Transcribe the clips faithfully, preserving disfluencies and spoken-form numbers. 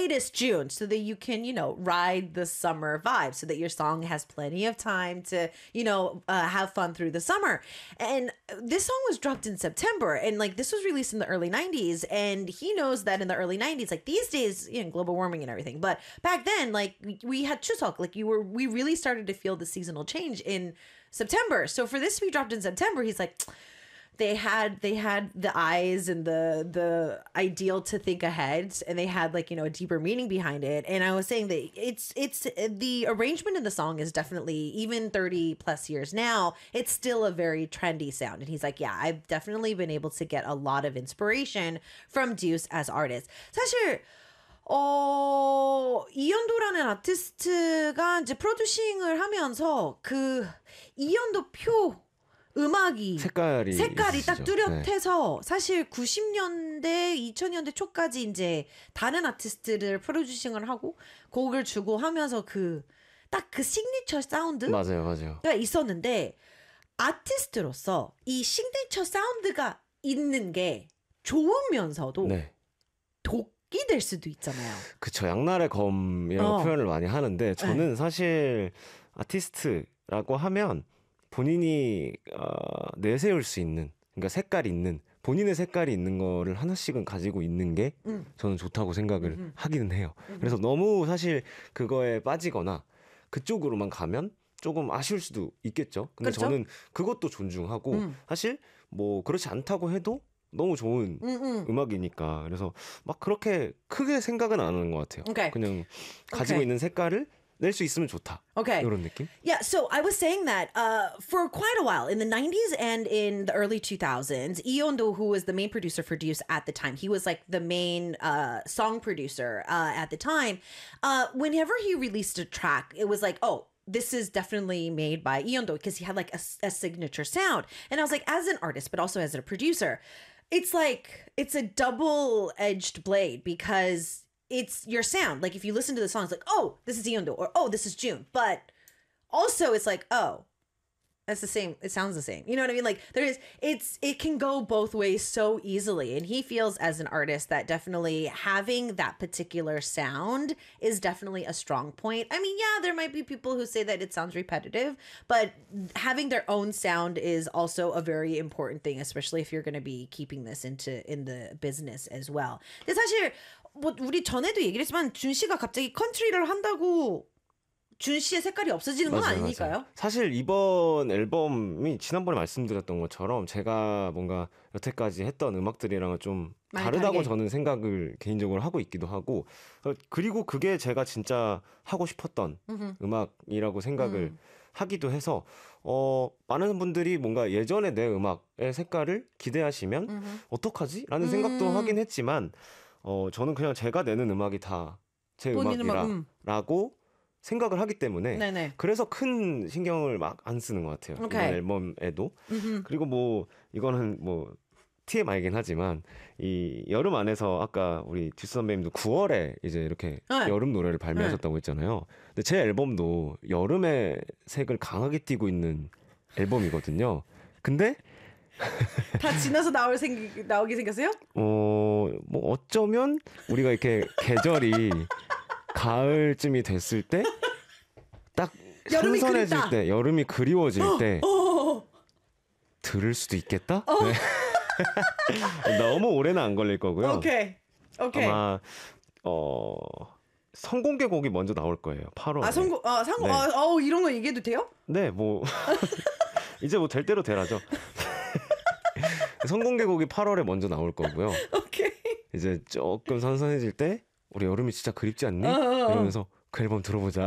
latest June so that you can, you know, ride the summer vibe so that your song has plenty of time to, you know, uh, have fun through the summer. And this song was dropped in September and like this was released in the early nineties. And he knows that in the early nineties, like these days, you know, global warming and everything. But back then, like we had Chuseok, like you were, we really started to feel the seasonal change in September. So for this to be dropped in September, he's like, they had they had the eyes and the the ideal to think ahead, and they had like, you know, a deeper meaning behind it. And I was saying that it's it's the arrangement in the song is definitely, even thirty plus years now, it's still a very trendy sound. And he's like, yeah, I've definitely been able to get a lot of inspiration from Deuce as artists. 사실 어, 이현도라는 아티스트가 이제 프로듀싱을 하면서 그 이현도 표 음악이 색깔이 색깔이 있으시죠. 딱 뚜렷해서 네. 사실 구십 년대, 이천 년대 초까지 이제 다른 아티스트를 프로듀싱을 하고 곡을 주고 하면서 그 딱 그 시그니처 사운드 맞아요, 맞아요. 가 있었는데 아티스트로서 이 시그니처 사운드가 있는 게 좋으면서도 네. 독이 될 수도 있잖아요. 그쵸, 양날의 검이라고 어. 표현을 많이 하는데 저는 네. 사실 아티스트라고 하면 본인이 어, 내세울 수 있는, 그러니까 색깔이 있는, 본인의 색깔이 있는 거를 하나씩은 가지고 있는 게 음. 저는 좋다고 생각을 음흠. 하기는 해요. 음흠. 그래서 너무 사실 그거에 빠지거나 그쪽으로만 가면 조금 아쉬울 수도 있겠죠. 근데 그렇죠? 저는 그것도 존중하고 음. 사실 뭐 그렇지 않다고 해도 너무 좋은 음음. 음악이니까 그래서 막 그렇게 크게 생각은 안 하는 것 같아요. Okay. 그냥 가지고 Okay. 있는 색깔을 낼 수 있으면 좋다. Okay. 이런 느낌? Yeah, so I was saying that uh, for quite a while, in the nineties and in the early two thousands, Lee Yeon-do, who was the main producer for Deuce at the time, he was like the main uh, song producer uh, at the time. Uh, whenever he released a track, it was like, oh, this is definitely made by Lee Yeon-do because he had like a, a signature sound. And I was like, as an artist, but also as a producer, it's like, it's a double-edged blade because it's your sound. Like if you listen to the song, it's like, oh, this is Yeon-do, or oh, this is June. But also it's like, oh, that's the same. It sounds the same. You know what I mean? Like there is, it's, it can go both ways so easily. And he feels as an artist that definitely having that particular sound is definitely a strong point. I mean, yeah, there might be people who say that it sounds repetitive, but having their own sound is also a very important thing, especially if you're going to be keeping this into, in the business as well. 근데 사실 뭐 우리 전에도 얘기를 했지만 준 씨가 갑자기 컨트리를 한다고 준 씨의 색깔이 없어지는 건 맞아요, 아니니까요. 맞아요. 사실 이번 앨범이 지난번에 말씀드렸던 것처럼 제가 뭔가 여태까지 했던 음악들이랑은 좀 다르다고 다르게. 저는 생각을 개인적으로 하고 있기도 하고, 그리고 그게 제가 진짜 하고 싶었던 음흠. 음악이라고 생각을 음. 하기도 해서 어, 많은 분들이 뭔가 예전에 내 음악의 색깔을 기대하시면 음흠. 어떡하지? 라는 음. 생각도 하긴 했지만 어, 저는 그냥 제가 내는 음악이 다 제 음악이라 음. 라고 생각을 하기 때문에 네네. 그래서 큰 신경을 막 안 쓰는 것 같아요. okay. 이번 앨범에도. 음흠. 그리고 뭐 이거는 뭐 티엠아이긴 하지만 이 여름 안에서 아까 우리 듀스 선배님도 구월에 이제 이렇게 네. 여름 노래를 발매하셨다고 네. 했잖아요. 근데 제 앨범도 여름의 색을 강하게 띠고 있는 앨범이거든요. 근데 다 지나서 나올 생 나오게 생겼어요? 어, 뭐 어쩌면 우리가 이렇게 계절이 가을쯤이 됐을 때 딱 선선해질 때, 여름이 그리워질 어, 때 어. 들을 수도 있겠다? 어. 네. 너무 오래는 안 걸릴 거고요. 오케이. 오케이. 아마 어 선공개 곡이 먼저 나올 거예요. 팔월에. 아, 선공 아, 상공 네. 아, 어, 이런 거 얘기해도 돼요? 네, 뭐 이제 뭐 될 대로 되라죠. 선공개 곡이 팔월에 먼저 나올 거고요. 오케이. 이제 조금 선선해질 때 우리 여름이 진짜 그립지 않니? 이러면서 그 앨범 들어보자.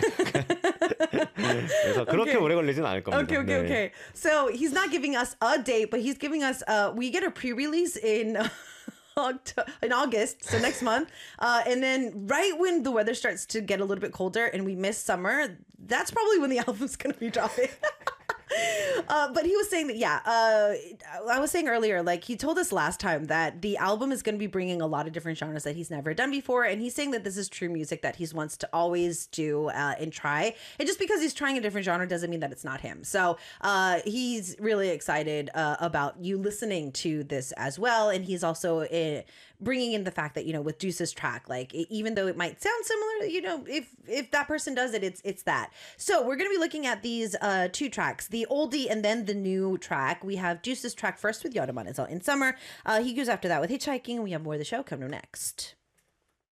그래서 그렇게 okay. 오래 걸리진 않을 겁니다. Okay, okay, 네. okay. So he's not giving us a date, but he's giving us. Uh, we get a pre-release in. in August, so next month. Uh, and then right when the weather starts to get a little bit colder and we miss summer, that's probably when the album's going to be dropping. Uh, but he was saying that, yeah, uh, I was saying earlier, like he told us last time that the album is going to be bringing a lot of different genres that he's never done before. And he's saying that this is true music that he wants to always do uh, and try. And just because he's trying a different genre doesn't mean that it's not him. So uh, he's really excited uh, about you listening to this as well. And he's also uh, bringing in the fact that, you know, with Deuce's track, like it, even though it might sound similar, you know, if if that person does it, it's it's that. So we're going to be looking at these uh, two tracks, the oldie and then the new track. We have Deuce's track first with Yoruman in summer. Uh, he goes after that with Hitchhiking. We have more of the show coming up next.